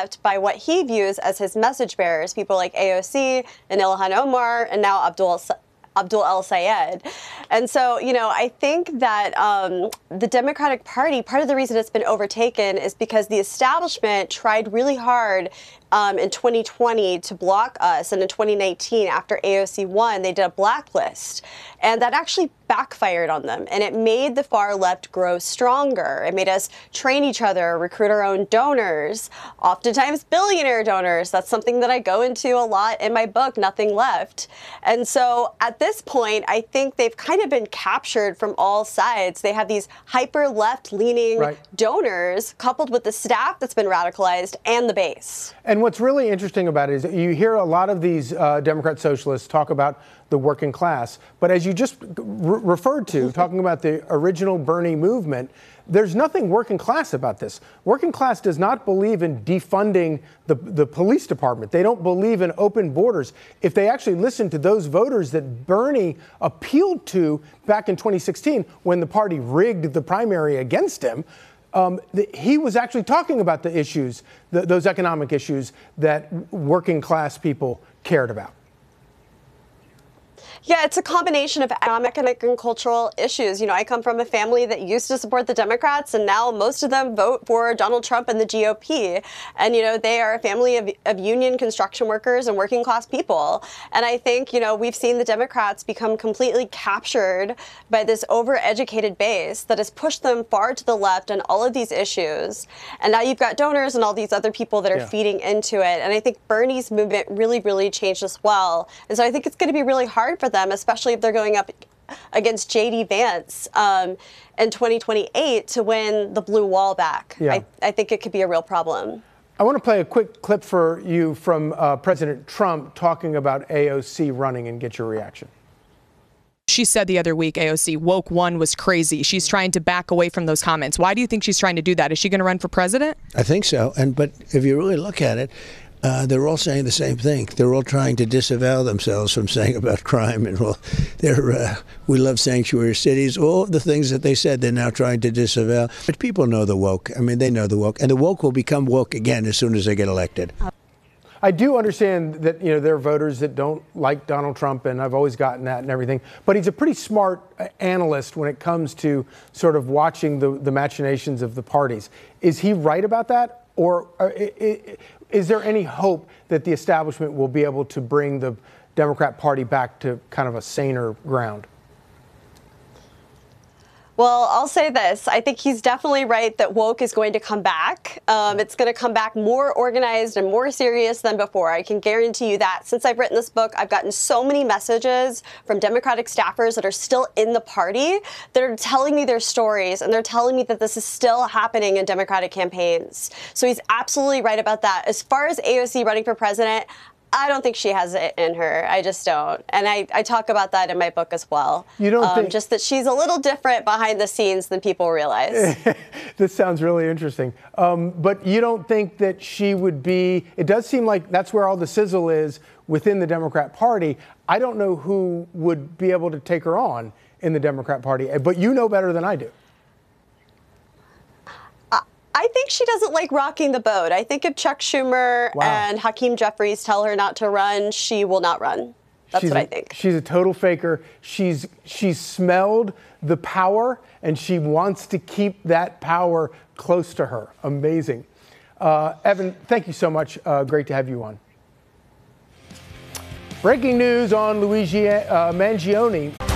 left by what he views as his message bearers, people like AOC and Ilhan Omar, and now Abdul El-Sayed. And so, I think that the Democratic Party, part of the reason it's been overtaken is because the establishment tried really hard in 2020 to block us. And in 2019, after AOC won, they did a blacklist. And that actually backfired on them. And it made the far left grow stronger. It made us train each other, recruit our own donors, oftentimes billionaire donors. That's something that I go into a lot in my book, Nothing Left. And so at this point, I think they've kind of been captured from all sides. They have these hyper left leaning donors coupled with the staff that's been radicalized and the base. And what's really interesting about it is that you hear a lot of these Democrat socialists talk about the working class. But as you just referred to, talking about the original Bernie movement, there's nothing working class about this. Working class does not believe in defunding the police department. They don't believe in open borders. If they actually listen to those voters that Bernie appealed to back in 2016 when the party rigged the primary against him, he was actually talking about the issues, those economic issues that working class people cared about. Yeah, it's a combination of economic and cultural issues. I come from a family that used to support the Democrats, and now most of them vote for Donald Trump and the GOP. And, they are a family of union construction workers and working class people. And I think, we've seen the Democrats become completely captured by this overeducated base that has pushed them far to the left on all of these issues. And now you've got donors and all these other people that are feeding into it. And I think Bernie's movement really, really changed as well. And so I think it's going to be really hard for them, especially if they're going up against J.D. Vance in 2028 to win the blue wall back. I think it could be a real problem. I want to play a quick clip for you from President Trump talking about AOC running and get your reaction. She said the other week, AOC, woke one was crazy. She's trying to back away from those comments. Why do you think she's trying to do that? Is she going to run for president? I think so. But if you really look at it, they're all saying the same thing. They're all trying to disavow themselves from saying about crime, and we love sanctuary cities. All the things that they said, they're now trying to disavow. But people know the woke. I mean, they know the woke, and the woke will become woke again as soon as they get elected. I do understand that there are voters that don't like Donald Trump, and I've always gotten that and everything. But he's a pretty smart analyst when it comes to sort of watching the machinations of the parties. Is he right about that, or is there any hope that the establishment will be able to bring the Democrat Party back to kind of a saner ground? Well, I'll say this. I think he's definitely right that woke is going to come back. It's going to come back more organized and more serious than before. I can guarantee you that. Since I've written this book, I've gotten so many messages from Democratic staffers that are still in the party that are telling me their stories, and they're telling me that this is still happening in Democratic campaigns. So he's absolutely right about that. As far as AOC running for president, I don't think she has it in her. I just don't. And I talk about that in my book as well. You don't think... Just that she's a little different behind the scenes than people realize. This sounds really interesting. But you don't think that she would be... It does seem like that's where all the sizzle is within the Democrat Party. I don't know who would be able to take her on in the Democrat Party, but you know better than I do. I think she doesn't like rocking the boat. I think if Chuck Schumer and Hakeem Jeffries tell her not to run, she will not run. That's what I think. She's a total faker. She's smelled the power, and she wants to keep that power close to her. Amazing. Evan, thank you so much. Great to have you on. Breaking news on Luigi Mangione.